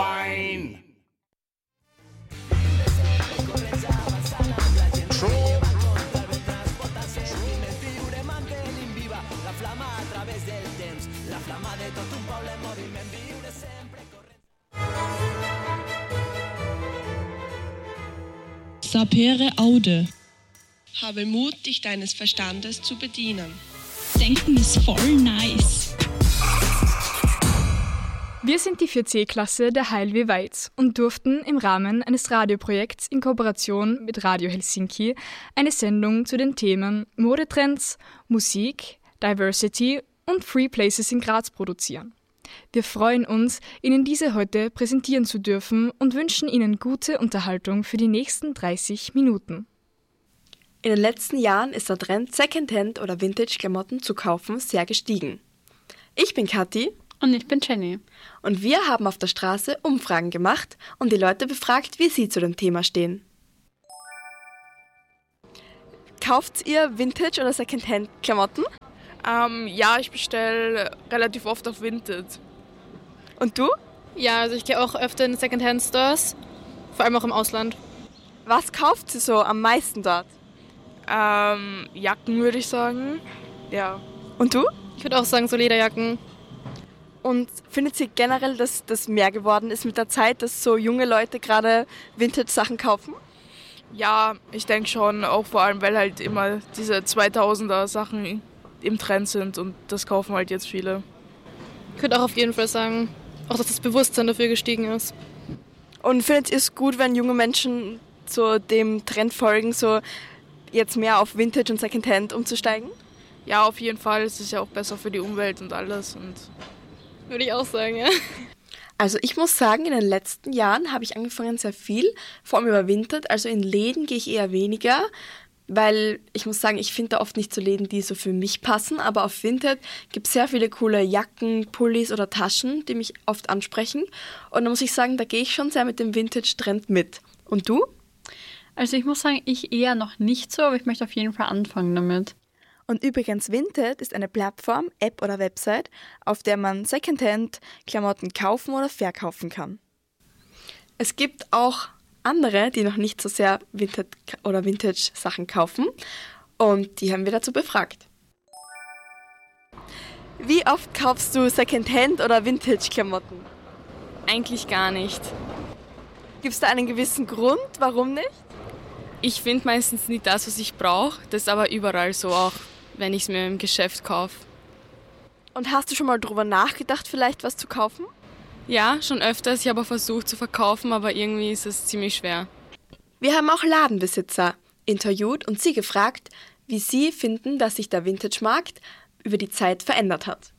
Combine. Sapere aude. Habe Mut, dich deines Verstandes zu bedienen. Denken ist voll nice. Wir sind die 4C-Klasse der HLW Weiz und durften im Rahmen eines Radioprojekts in Kooperation mit Radio Helsinki eine Sendung zu den Themen Modetrends, Musik, Diversity und Free Places in Graz produzieren. Wir freuen uns, Ihnen diese heute präsentieren zu dürfen und wünschen Ihnen gute Unterhaltung für die nächsten 30 Minuten. In den letzten Jahren ist der Trend, Secondhand- oder Vintage-Klamotten zu kaufen, sehr gestiegen. Ich bin Kathi. Und ich bin Jenny. Und wir haben auf der Straße Umfragen gemacht und die Leute befragt, wie sie zu dem Thema stehen. Kauft ihr Vintage- oder Secondhand-Klamotten? Ja, ich bestelle relativ oft auf Vinted. Und du? Ja, also ich gehe auch öfter in Secondhand-Stores, vor allem auch im Ausland. Was kauft ihr so am meisten dort? Jacken würde ich sagen. Ja. Und du? Ich würde auch sagen, so Lederjacken. Und findet ihr generell, dass das mehr geworden ist mit der Zeit, dass so junge Leute gerade Vintage-Sachen kaufen? Ja, ich denke schon, auch vor allem, weil halt immer diese 2000er Sachen im Trend sind und das kaufen halt jetzt viele. Ich würde auch auf jeden Fall sagen, auch dass das Bewusstsein dafür gestiegen ist. Und findet ihr es gut, wenn junge Menschen so dem Trend folgen, so jetzt mehr auf Vintage und Secondhand umzusteigen? Ja, auf jeden Fall. Es ist ja auch besser für die Umwelt und alles. Und würde ich auch sagen, ja. Also ich muss sagen, in den letzten Jahren habe ich angefangen sehr viel, vor allem über Vinted. Also in Läden gehe ich eher weniger, weil ich muss sagen, ich finde da oft nicht so Läden, die so für mich passen. Aber auf Vinted gibt es sehr viele coole Jacken, Pullis oder Taschen, die mich oft ansprechen. Und da muss ich sagen, da gehe ich schon sehr mit dem Vintage-Trend mit. Und du? Also ich muss sagen, ich eher noch nicht so, aber ich möchte auf jeden Fall anfangen damit. Und übrigens, Vinted ist eine Plattform, App oder Website, auf der man Secondhand-Klamotten kaufen oder verkaufen kann. Es gibt auch andere, die noch nicht so sehr Vintage- oder Vintage-Sachen kaufen und die haben wir dazu befragt. Wie oft kaufst du Secondhand- oder Vintage-Klamotten? Eigentlich gar nicht. Gibt es da einen gewissen Grund, warum nicht? Ich finde meistens nicht das, was ich brauche. Das ist aber überall so, auch wenn ich es mir im Geschäft kaufe. Und hast du schon mal drüber nachgedacht, vielleicht was zu kaufen? Ja, schon öfters. Ich habe auch versucht zu verkaufen, aber irgendwie ist es ziemlich schwer. Wir haben auch Ladenbesitzer interviewt und sie gefragt, wie sie finden, dass sich der Vintage-Markt über die Zeit verändert hat.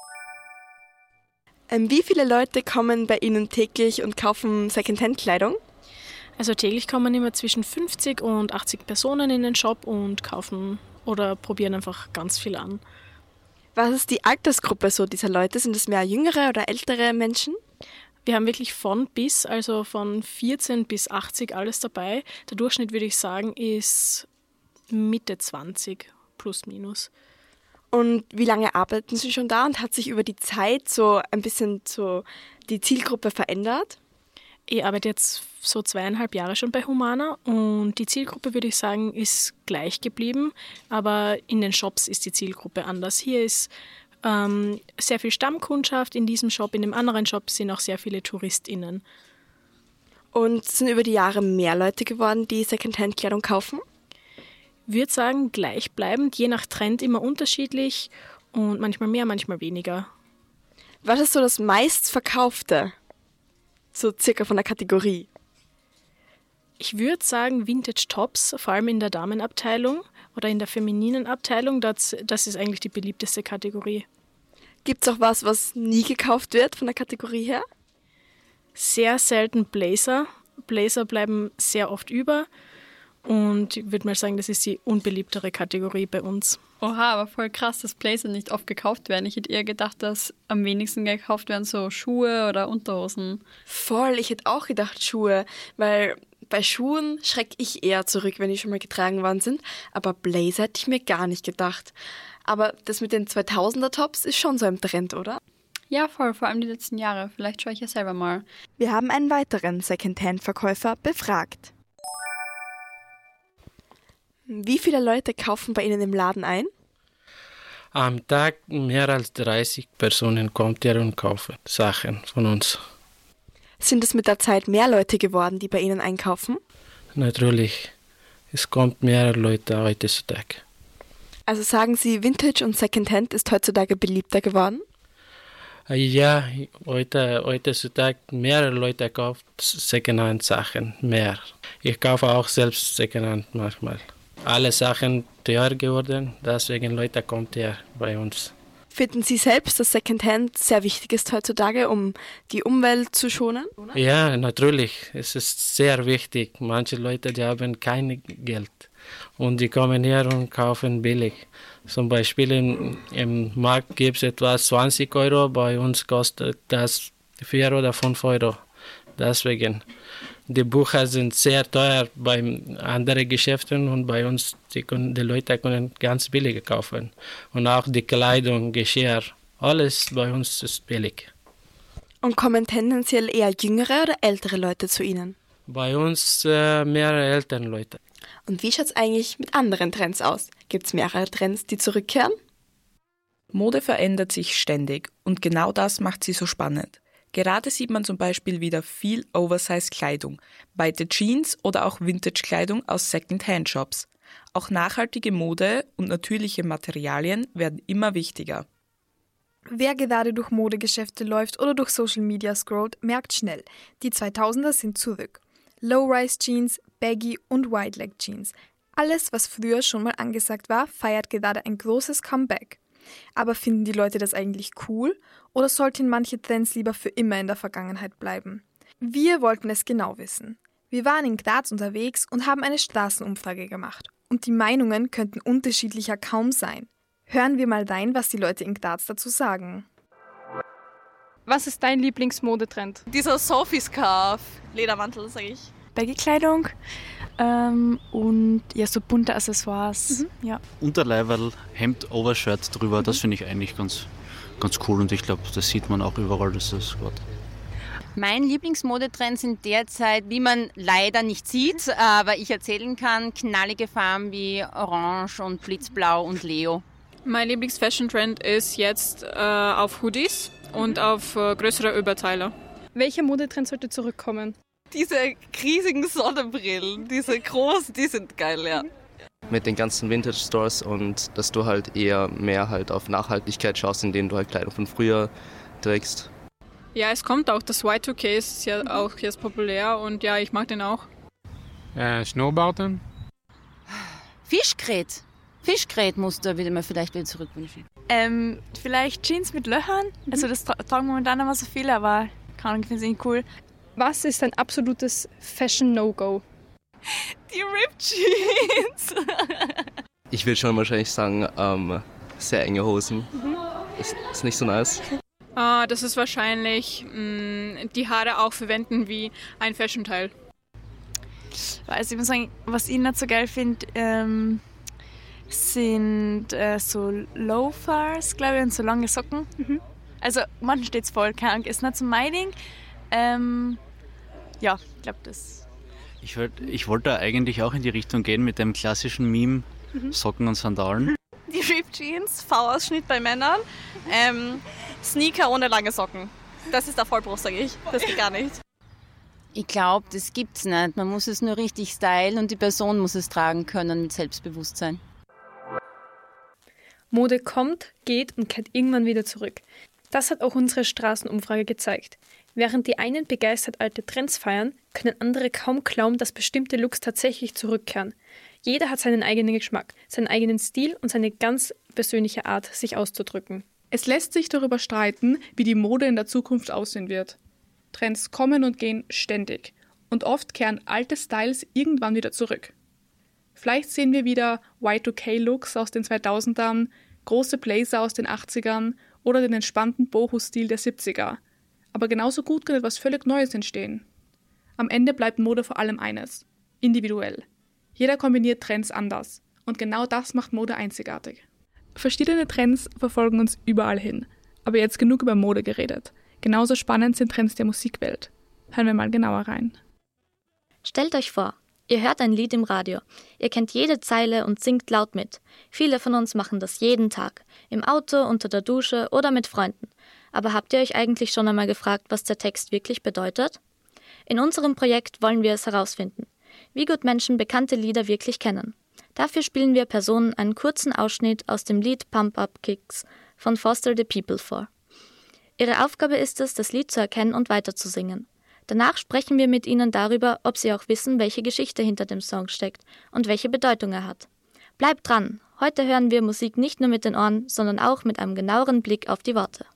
Wie viele Leute kommen bei Ihnen täglich und kaufen Secondhand-Kleidung? Also täglich kommen immer zwischen 50 und 80 Personen in den Shop und kaufen oder probieren einfach ganz viel an. Was ist die Altersgruppe so dieser Leute? Sind es mehr jüngere oder ältere Menschen? Wir haben wirklich von bis, also von 14 bis 80 alles dabei. Der Durchschnitt, würde ich sagen, ist Mitte 20 plus minus. Und wie lange arbeiten Sie schon da und hat sich über die Zeit so ein bisschen so die Zielgruppe verändert? Ich arbeite jetzt so 2,5 Jahre schon bei Humana und die Zielgruppe, würde ich sagen, ist gleich geblieben, aber in den Shops ist die Zielgruppe anders. Hier ist sehr viel Stammkundschaft in diesem Shop, in dem anderen Shop sind auch sehr viele TouristInnen. Und sind über die Jahre mehr Leute geworden, die Secondhand-Kleidung kaufen? Ich würde sagen, gleichbleibend, je nach Trend immer unterschiedlich und manchmal mehr, manchmal weniger. Was ist so das meistverkaufte? So circa von der Kategorie? Ich würde sagen Vintage Tops, vor allem in der Damenabteilung oder in der femininen Abteilung, das ist eigentlich die beliebteste Kategorie. Gibt es auch was nie gekauft wird von der Kategorie her? Sehr selten Blazer. Blazer bleiben sehr oft über und ich würde mal sagen, das ist die unbeliebtere Kategorie bei uns. Oha, aber voll krass, dass Blazer nicht oft gekauft werden. Ich hätte eher gedacht, dass am wenigsten gekauft werden so Schuhe oder Unterhosen. Voll, ich hätte auch gedacht Schuhe, weil bei Schuhen schrecke ich eher zurück, wenn die schon mal getragen worden sind. Aber Blazer hätte ich mir gar nicht gedacht. Aber das mit den 2000er Tops ist schon so im Trend, oder? Ja, voll, vor allem die letzten Jahre. Vielleicht schaue ich ja selber mal. Wir haben einen weiteren Secondhand-Verkäufer befragt. Wie viele Leute kaufen bei Ihnen im Laden ein? Am Tag mehr als 30 Personen kommen hier und kaufen Sachen von uns. Sind es mit der Zeit mehr Leute geworden, die bei Ihnen einkaufen? Natürlich, es kommt mehr Leute heutzutage. Also sagen Sie, Vintage und Secondhand ist heutzutage beliebter geworden? Ja, heutzutage mehr Leute kaufen Secondhand-Sachen, mehr. Ich kaufe auch selbst Secondhand manchmal. Alle Sachen teuer geworden, deswegen Leute kommen her bei uns. Finden Sie selbst, dass Secondhand sehr wichtig ist heutzutage, um die Umwelt zu schonen? Ja, natürlich. Es ist sehr wichtig. Manche Leute, die haben kein Geld und die kommen her und kaufen billig. Zum Beispiel im Markt gibt es etwa 20 Euro, bei uns kostet das 4 oder 5 Euro. Deswegen. Die Bücher sind sehr teuer bei anderen Geschäften und bei uns, die Leute können ganz billig kaufen. Und auch die Kleidung, Geschirr, alles bei uns ist billig. Und kommen tendenziell eher jüngere oder ältere Leute zu Ihnen? Bei uns mehr ältere Leute. Und wie schaut es eigentlich mit anderen Trends aus? Gibt es mehrere Trends, die zurückkehren? Mode verändert sich ständig und genau das macht sie so spannend. Gerade sieht man zum Beispiel wieder viel Oversize-Kleidung, weite Jeans oder auch Vintage-Kleidung aus Second-Hand-Shops. Auch nachhaltige Mode und natürliche Materialien werden immer wichtiger. Wer gerade durch Modegeschäfte läuft oder durch Social Media scrollt, merkt schnell, die 2000er sind zurück. Low-Rise-Jeans, Baggy und Wide-Leg-Jeans. Alles, was früher schon mal angesagt war, feiert gerade ein großes Comeback. Aber finden die Leute das eigentlich cool oder sollten manche Trends lieber für immer in der Vergangenheit bleiben? Wir wollten es genau wissen. Wir waren in Graz unterwegs und haben eine Straßenumfrage gemacht. Und die Meinungen könnten unterschiedlicher kaum sein. Hören wir mal rein, was die Leute in Graz dazu sagen. Was ist dein Lieblingsmodetrend? Dieser Sophie-Scarf, Ledermantel, sage ich. Baggy-Kleidung und ja, so bunte Accessoires. Ja. Unterleiberl, Hemd, Overshirt drüber, das finde ich eigentlich ganz cool und ich glaube, das sieht man auch überall, dass das geht. Mein Lieblingsmodetrend sind derzeit, wie man leider nicht sieht, aber ich erzählen kann, knallige Farben wie Orange und Blitzblau und Leo. Mein Lieblings-Fashion-Trend ist jetzt auf Hoodies und auf größere Oberteile. Welcher Modetrend sollte zurückkommen? Diese riesigen Sonnenbrillen, diese großen, die sind geil, ja. Mit den ganzen Vintage-Stores und dass du halt eher mehr halt auf Nachhaltigkeit schaust, indem du halt Kleidung von früher trägst. Ja, es kommt auch, das Y2K ist ja auch jetzt populär und ja, ich mag den auch. Snowboarden? Fischgrätmuster würde man vielleicht wieder zurückwünschen. Vielleicht Jeans mit Löchern. Also das tragen momentan immer so viele, aber keine Ahnung, ich finde es irgendwie cool. Was ist dein absolutes Fashion-No-Go? Die Ripped Jeans. Ich würde schon wahrscheinlich sagen, sehr enge Hosen. Ist nicht so nice. Das ist wahrscheinlich die Haare auch verwenden wie ein Fashion-Teil. Also ich muss sagen, was ich nicht so geil finde, sind so Loafers, glaube ich, und so lange Socken. Also manchen steht es voll, keine Ahnung, ist nicht so mein Ding. Ja, ich glaube das. Ich wollte da eigentlich auch in die Richtung gehen mit dem klassischen Meme, Socken und Sandalen. Die Ripped Jeans, V-Ausschnitt bei Männern, Sneaker ohne lange Socken. Das ist der Vollbruch, sage ich. Das geht gar nicht. Ich glaube, das gibt's nicht. Man muss es nur richtig stylen und die Person muss es tragen können mit Selbstbewusstsein. Mode kommt, geht und kehrt irgendwann wieder zurück. Das hat auch unsere Straßenumfrage gezeigt. Während die einen begeistert alte Trends feiern, können andere kaum glauben, dass bestimmte Looks tatsächlich zurückkehren. Jeder hat seinen eigenen Geschmack, seinen eigenen Stil und seine ganz persönliche Art, sich auszudrücken. Es lässt sich darüber streiten, wie die Mode in der Zukunft aussehen wird. Trends kommen und gehen ständig und oft kehren alte Styles irgendwann wieder zurück. Vielleicht sehen wir wieder Y2K-Looks aus den 2000ern, große Blazer aus den 80ern oder den entspannten Boho-Stil der 70er. Aber genauso gut kann etwas völlig Neues entstehen. Am Ende bleibt Mode vor allem eines: individuell. Jeder kombiniert Trends anders und genau das macht Mode einzigartig. Verschiedene Trends verfolgen uns überall hin. Aber jetzt genug über Mode geredet. Genauso spannend sind Trends der Musikwelt. Hören wir mal genauer rein. Stellt euch vor, ihr hört ein Lied im Radio. Ihr kennt jede Zeile und singt laut mit. Viele von uns machen das jeden Tag. Im Auto, unter der Dusche oder mit Freunden. Aber habt ihr euch eigentlich schon einmal gefragt, was der Text wirklich bedeutet? In unserem Projekt wollen wir es herausfinden, wie gut Menschen bekannte Lieder wirklich kennen. Dafür spielen wir Personen einen kurzen Ausschnitt aus dem Lied Pump Up Kicks von Foster the People vor. Ihre Aufgabe ist es, das Lied zu erkennen und weiterzusingen. Danach sprechen wir mit ihnen darüber, ob sie auch wissen, welche Geschichte hinter dem Song steckt und welche Bedeutung er hat. Bleibt dran! Heute hören wir Musik nicht nur mit den Ohren, sondern auch mit einem genaueren Blick auf die Worte.